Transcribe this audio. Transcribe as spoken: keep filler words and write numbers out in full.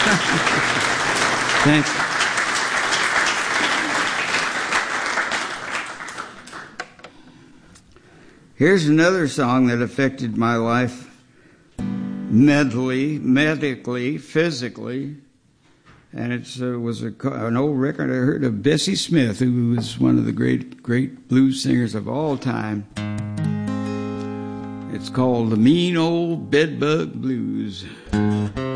Thank you. Here's another song that affected my life mentally, medically, physically. And it uh, was a, an old record I heard of Bessie Smith, who was one of the great, great blues singers of all time. It's called The Mean Old Bedbug Blues.